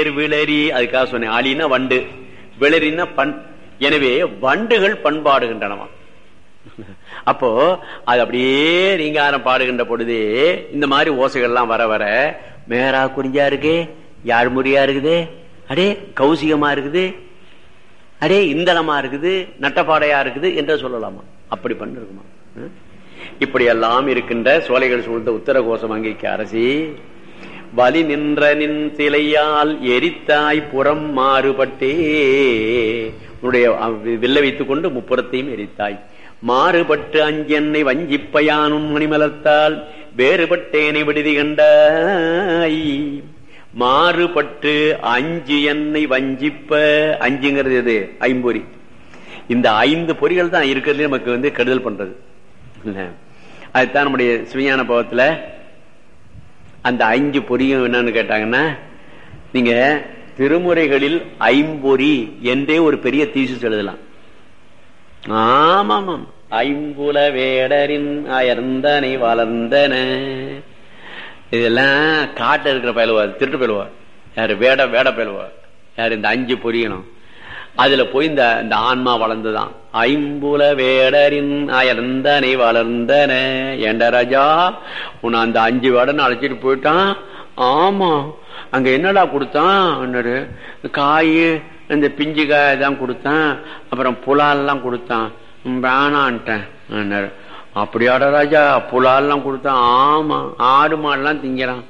தேர் விளரி, அதுக்காக சொன்னேன். ஆலினா வண்டு, விளரினா பண். எனவே வண்டுகள் பண்பாடுகின்றனவா. அப்போ அது அப்படியே ரீங்காரம் பாடுகின்ற பொழுதே இந்த மாதிரி ஓசைகள்லாம் வர வர மேரா குறிஞ்சா இருக்கு, யாழ்முறியா இருக்குது, அடே கௌசிகமா இருக்குது, அடே இந்தளமா இருக்குது, நட்டப்பாடையா இருக்குது என்று சொல்லலாமா? அப்படி பண்ணிருக்குமா? இப்படி எல்லாம் இருக்கின்ற சோலைகள் சூழ்ந்த உத்தர கோசம் அங்கிக்கு அரசி, வலி நின்ற நின் சிலையால் எரித்தாய் புறம் மாறுபட்டே, உன்னுடைய வில்ல வைத்துக் கொண்டு முப்புறத்தையும் எரித்தாய். மாறுபட்டு அஞ்சென்னை வஞ்சிப்பயானும் மணிமலர்த்தால் வேறுபட்டேனை விடுதி கண்டாய். மாறுபட்டு அஞ்சு என்னை வஞ்சிப்ப, அஞ்சுங்கிறது எது? ஐம்பொறி. இந்த 5 பொறிகள் தான் இருக்கிறது நமக்கு கெடுதல் பண்றது. அதுதான் நம்முடைய சிவஞான பவத்துல அந்த 5 பொறியும் என்னன்னு கேட்டாங்கன்னா, நீங்க திருமுறைகளில் 5 என்றே ஒரு பெரிய தீசிஸ் எழுதலாம். ஆமாம், 5 வேடரின் அயர்ந்தனை வளர்ந்தன. இதெல்லாம் காட்ட இருக்கிற பயிலுவார், திருட்டு பயிலுவார். யாரு? வேட பயிலுவார். யாரு? இந்த 5 பொரியணும். அதுல போய் இந்த ஆன்மா வளர்ந்துதான். 5 வேடரின் அயர்ந்தனை வளர்ந்தன. ஏண்டா ராஜா, உன்னை அந்த 5 வேடன்னு அழைச்சிட்டு போயிட்டான். ஆமா, அங்க என்னடா கொடுத்தான்? காய், இந்த பிஞ்சு காய் தான் கொடுத்தான், அப்புறம் புலால்லாம் கொடுத்தான். வேணான்ட்டேன். அப்படியாடா ராஜா, புலால்லாம் கொடுத்தான்? ஆமா, ஆடு மாடெல்லாம் திங்கிறான்.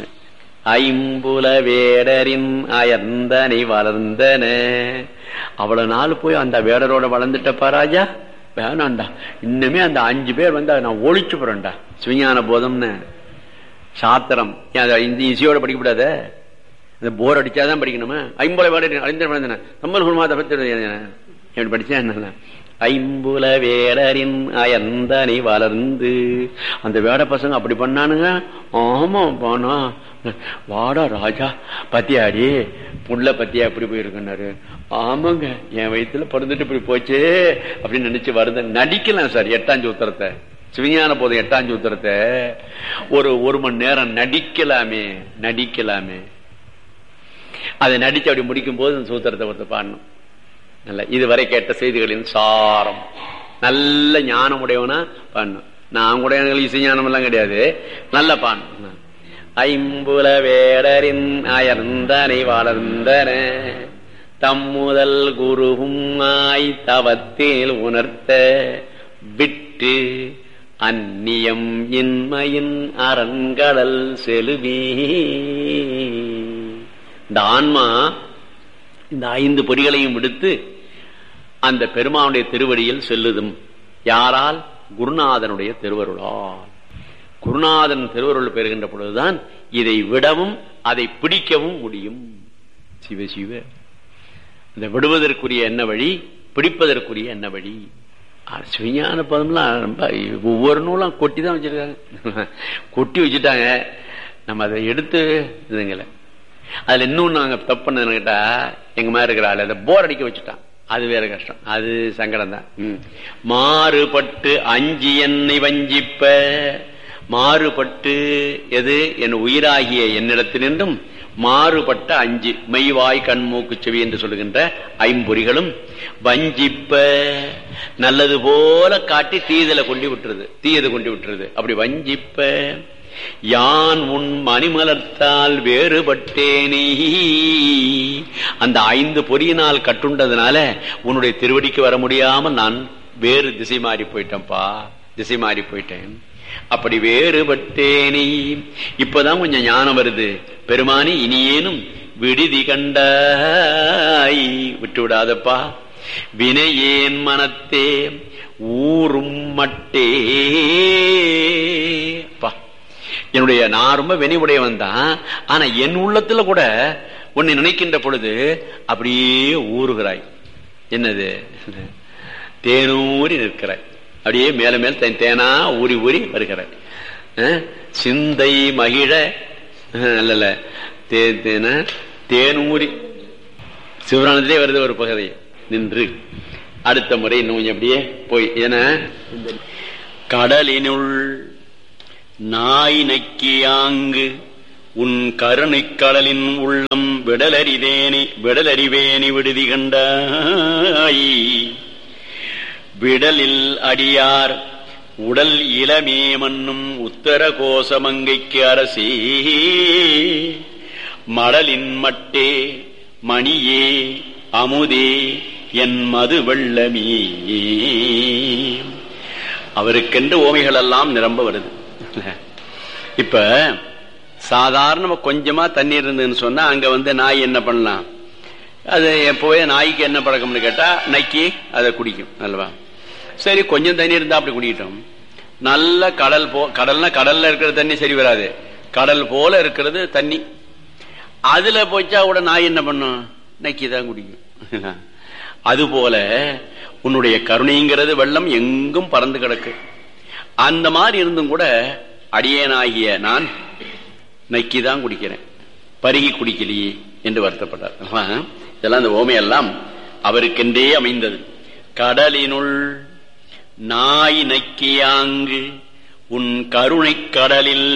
5 வேடரின் அயர்ந்தனை வளர்ந்தன. அவ்வளவு நாள் போய் அந்த வேடரோட வளர்ந்துட்டப்பா ராஜா, வேணாண்டா. இன்னுமே அந்த 5 பேர் நான் ஒழிச்சு போறேன்டா. சிவஞான போதம்னு சாத்திரம் இந்த இசையோட படிக்கப்படாத, இந்த போர் அடிச்சாதான் படிக்கணுமா? 5 வேடரின் அழிந்த தமிழ் குருமாத பத்தி படிச்சா என்ன? 5 வேடரின் அயர்ந்தனை வளர்ந்து. அந்த வேட பசங்க அப்படி பண்ணானுங்க. ஆமா போனா, வாடா ராஜா பத்தியாடி புள்ள பத்தியா அப்படி போயிருக்காரு. ஆமாங்க, என் வயிற்றுல பிறந்துட்டு இப்படி போச்சு அப்படின்னு நினைச்சு வருது. நடிக்கலாம் சார் 8ஆம் சூத்திரத்தை, சிவஞான போதும் 8ஆம் சூத்திரத்தை ஒரு மணி நேரம் நடிக்கலாமே. அதை நடிச்சு அப்படி முடிக்கும் போது அந்த சூத்திரத்தை ஒருத்த பாடணும். நல்ல இதுவரை கேட்ட செய்திகளின் சாரம், நல்ல ஞானம் உடையவனா பாடணும். நான் கூட இசை ஞானம் எல்லாம் கிடையாது, நல்ல பாடணும். 5 வேடரின் அயர்ந்தனை வளர்ந்தன, தம்முதல் குருவும் ஆய் தவத்தில் உணர்த்த விட்டு அந்நியம் இன்மையின் அரண்கடல் செலுவி. இந்த ஆன்மா இந்த 5 பொறிகளையும் விடுத்து அந்த பெருமானுடைய திருவடியில் செல்லுதும். யாரால்? குருநாதனுடைய திருவருளால். குருநாதன் திருவருள் பெறுகின்ற பொழுதுதான் இதை விடவும் அதை பிடிக்கவும் முடியும். சிவ சிவ. இந்த விடுவதற்குரிய என்ன வழி, பிடிப்பதற்குரிய என்ன வழி? சிவஞான பதம்லாம் ரொம்ப ஒவ்வொரு நூலும் கொட்டி தான் வச்சிருக்காங்க. கொட்டி வச்சுட்டாங்க, நம்ம அதை எடுத்து இதுங்கள. அதுல இன்னும் நாங்க தப்பு பண்ணது கேட்டா, எங்க மாதிரி இருக்கிற ஆளு அதை போர் அடிக்க வச்சுட்டான். அது வேற கஷ்டம், அது சங்கடம் தான். மாறுபட்டு 5 என்னை வஞ்சிப்ப. மாறுபட்டு எது? என் உயிராகிய என்னிடத்தினின்றும் மாறுபட்ட 5 மெய்வாய் கண்மூக்கு செவி என்று சொல்லுகின்ற 5 பொறிகளும் வஞ்சிப்ப. நல்லது போல காட்டி தீயதை கொண்டு விட்டுறது. அப்படி வஞ்சிப்ப. யான் உன் மணிமலர்த்தால் வேறுபட்டேனே. அந்த 5 பொறியினால் கட்டுண்டதுனால உன்னுடைய திருவடிக்கு வர முடியாமல் நான் வேறு திசை மாறி போயிட்டேன். அப்படி வேறுபட்டேனே. இப்பதான் கொஞ்சம் ஞானம் வருது. பெருமானி இனியேனும் விடுதி கண்டாய், விட்டு விடாதப்பா. வினையேன் மனத்தே ஊரும் மட்டே. என்னுடைய நான் ரொம்ப வினைவுடையவன் தான், ஆனா என் உள்ளத்துல கூட உன்னை நினைக்கின்ற பொழுது அப்படியே ஊறுகிறாய். என்னது? தேனூறி நிற்கிறாய். அப்படியே மேல மேல் தேனா ஊறி வருகிறாய். சிந்தை மகிழ அல்ல தேனூறி சிவரானத்திலே வருது ஒரு பகுதி நின்று. அடுத்த முறை இன்னும் அப்படியே போய் என கடலினுள் நாய் நக்கியாங்கு உன் கருணை கடலின் உள்ளம் விடலறிவேணி விடுதி கண்டாய். விடலில் அடியார் உடல் இளமே மன்னும் உத்தர கோசமங்கைக்கு அரசே, மடலின் மட்டே மணியே அமுதே என் மது வெள்ளமே. அவருக்கென்று ஓமைகள் எல்லாம் நிரம்ப வருது. இப்ப சாதாரண கொஞ்சமா தண்ணீர் இருந்ததுன்னு சொன்னா அங்க நாய் என்ன பண்ணலாம்? அது எப்போவே நாய்க்கு என்ன பழக்கம்னு கேட்டா நக்கி அதை குடிக்கும் அல்லவா? சரி, கொஞ்சம் தண்ணி இருந்தா அப்படி குடிக்கிட்டோம். நல்ல கடல்னா கடல்ல இருக்கிற தண்ணி சரி வராது, கடல் போல இருக்கிறது தண்ணி. அதுல போச்சா கூட நாய் என்ன பண்ணும்? நக்கிதான் குடிக்கும். அதுபோல உன்னுடைய கருணைங்கிறது வெள்ளம் எங்கும் பறந்து கிடக்கு. அந்த மாதிரி இருந்தும் கூட அடியேனாகிய நான் நக்கிதான் குடிக்கிறேன், பருகி குடிக்கலையே என்று வருத்தப்பட்டார். இதெல்லாம் அந்த ஓமையெல்லாம் அவருக்கென்றே அமைந்தது. கடலினுள் நாய் நக்கியாங்கு உன் கருணை கடலில்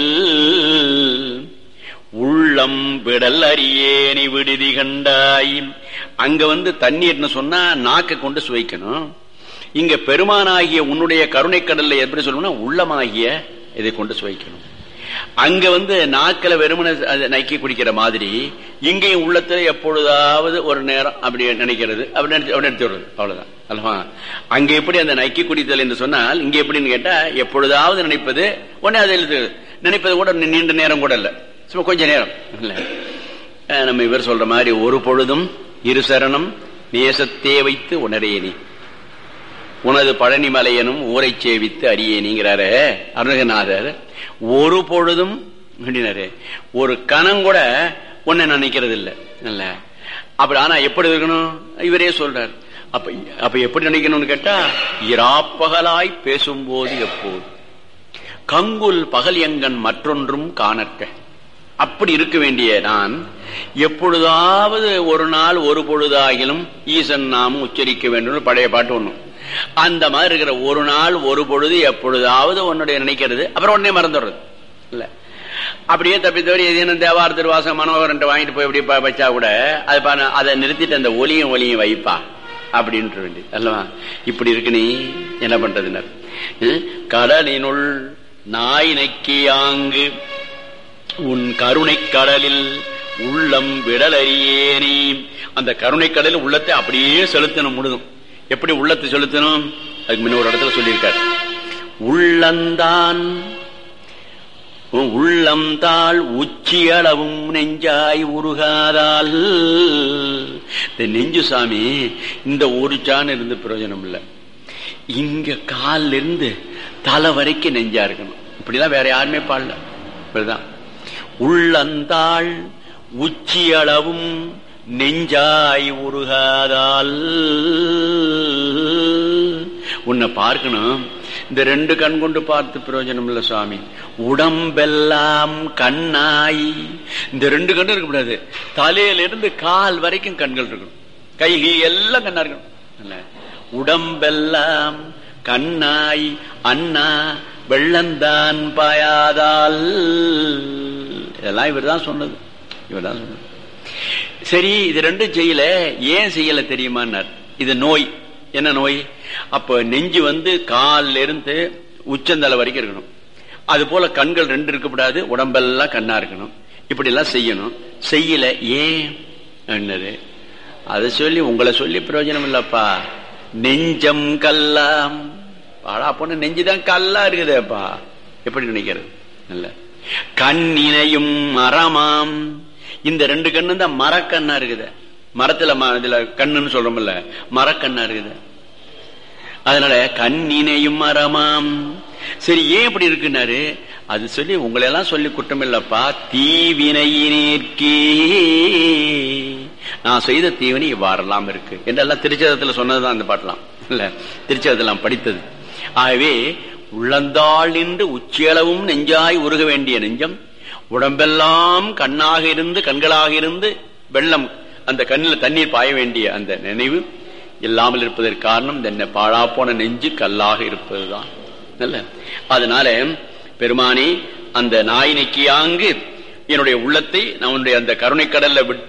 உள்ளம் விடல் அறியேனி விடுதி கண்டாய். அங்க தண்ணீர்னு சொன்னா நாக்கை கொண்டு சுவைக்கணும். இங்க பெருமானாகிய உன்னுடைய கருணை கடல்ல எப்படி சொல்லணும்னா உள்ளமாகிய இதை கொண்டு சுவைக்கணும். அங்க நாக்கில வெறுமனை நக்கி குடிக்கிற மாதிரி இங்கேயும் உள்ளத்துல எப்பொழுதாவது ஒரு நேரம் அப்படி நினைக்கிறது, அப்படி எடுத்து விடுறது, அவ்வளவுதான் அல்லவா? அங்க எப்படி அந்த நக்கி குடித்தல் என்று சொன்னால் இங்க எப்படின்னு கேட்டா எப்பொழுதாவது நினைப்பது உடனே அதை நினைப்பது கூட நீண்ட நேரம் கூட இல்ல, சும்மா கொஞ்ச நேரம் இல்ல. நம்ம இவர் சொல்ற மாதிரி ஒரு பொழுதும் இரு சரணம் நேசத்தே வைத்து உணரேனி உனது பழனிமலையனும் ஊரை சேவித்து அறியேனிங்கிறாரு அருணகிரிநாதர். ஒரு பொழுதும் அப்படின்னாரு, ஒரு கணம் கூட உன்னை நினைக்கிறது இல்ல. அப்படி ஆனா எப்படி இருக்கணும் இவரே சொல்றார். அப்ப எப்படி நினைக்கணும்னு கேட்டா இராப்பகலாய் பேசும்போது எப்போது கங்குல் பகல் எங்கன் மற்றொன்றும் காணற்க. அப்படி இருக்க வேண்டிய நான் எப்பொழுதாவது ஒரு நாள் ஒரு பொழுதாகிலும் ஈசன் நாமும் உச்சரிக்க வேண்டும் பழைய பாட்டு ஒண்ணும். அந்த மாதிரி இருக்கிற ஒரு நாள் ஒரு பொழுது எப்பொழுதாவது உன்னுடைய நினைக்கிறது, அப்புறம் உடனே மறந்துடுறது இல்ல. அப்படியே தப்பித்தவரை ஏதேனும் தேவார திருவாசம் மனோகரன் வாங்கிட்டு போய் எப்படி வச்சா கூட அதை நிறுத்திட்டு அந்த ஒலியும் வைப்பா அப்படின்ட்டு வேண்டியது அல்லவா? இப்படி இருக்கு. நீ என்ன பண்றதுனர்? கடலினுள் நாய் நக்கியாங்கு உன் கருணை கடலில் உள்ளம் விடலறியேனி. அந்த கருணை கடலில் உள்ளத்தை அப்படியே செலுத்தணும் முழுதும். எப்படி உள்ளத்தை செலுத்தணும்? அதுக்கு முன்ன ஒரு இடத்துல சொல்லியிருக்கார். உள்ளந்தான் உள்ளம்தாள் உச்சியளவும் நெஞ்சாய் உருகாதால். இந்த நெஞ்சு சாமி இந்த ஒரு சான் இருந்து பிரயோஜனம் இல்லை. இங்க காலில் இருந்து தலை வரைக்கும் நெஞ்சா இருக்கணும். இப்படிதான் வேற யாருமே பாடல. இப்படிதான் உள்ளந்தாள் உச்சியளவும் நெஞ்சாய் உருகாதால். உன்னை பார்க்கணும். இந்த ரெண்டு கண் கொண்டு பார்த்து பிரயோஜனம் இல்ல சுவாமி. உடம்பெல்லாம் கண்ணாய். இந்த ரெண்டு கண்ணு இருக்க கூடாது, தலையிலிருந்து கால் வரைக்கும் கண்கள் இருக்கணும், கை எல்லாம் கண்ணா இருக்கணும். உடம்பெல்லாம் கண்ணாய் அண்ணா வெள்ளந்தான் பாயாதால். இதெல்லாம் இவர் தான் சொன்னது. சரி, இது ரெண்டும் செய்யல. ஏன் செய்யல தெரியுமான்னார். இது நோய். என்ன நோய்? அப்ப நெஞ்சு காலில் இருந்து உச்சந்தலை வரைக்கும் இருக்கணும். அது போல கண்கள் ரெண்டு இருக்கக்கூடாது, உடம்பெல்லாம் கண்ணா இருக்கணும். இப்படி எல்லாம் செய்யணும். செய்யல. ஏன் என்னது? அதை சொல்லி உங்களை சொல்லி பிரயோஜனம் இல்லப்பா. நெஞ்சம் கல்லாம். பாடா பொண்ணு நெஞ்சுதான் கல்லா இருக்குதேப்பா. எப்படி நினைக்கிறது? இல்ல. கண்ணினையும் மரமாம். இந்த ரெண்டு கண்ணு தான் மரக்கண்ணா இருக்குது. மரத்துல இதுல கண்ணுன்னு சொல்றோம்ல, மரக்கண்ணா இருக்குது. அதனால கண்ணினையும் மரமாம். சரி, ஏன் இப்படி இருக்குன்னாரு? அது சொல்லி உங்களை எல்லாம் சொல்லி குற்றம் இல்லப்பா. தீவினையினேற்கே நான் செய்த தீவினை இவ்வாறெல்லாம் இருக்கு என்றெல்லாம் திருச்சதத்துல சொன்னதுதான் அந்த பாட்டெல்லாம் இல்ல, திருச்சதெல்லாம் படித்தது. ஆகவே உள்ளந்தாள் நின்று உச்சியளவும் நெஞ்சாய் உருக வேண்டிய நெஞ்சம், உடம்பெல்லாம் கண்ணாக இருந்து கண்களாக இருந்து வெள்ளம் அந்த கண்ணில் தண்ணீர் பாய வேண்டிய அந்த நினைவு இல்லாமல் இருப்பதற்கு காரணம் இந்த பாழா போன நெஞ்சு கல்லாக இருப்பதுதான். அதனால பெருமானே அந்த நாய் நக்கியாங்கு என்னுடைய உள்ளத்தை நம்முடைய அந்த கருணை கடல்ல விட்டு